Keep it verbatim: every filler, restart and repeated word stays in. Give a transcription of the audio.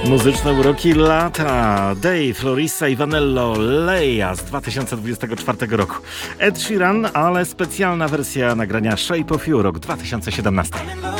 Muzyczne uroki lata. Dave, Lorissa i Vanello Leia z dwa tysiące dwudziestego czwartego roku. Ed Sheeran, ale specjalna wersja nagrania Shape of You, rok dwa tysiące siedemnasty.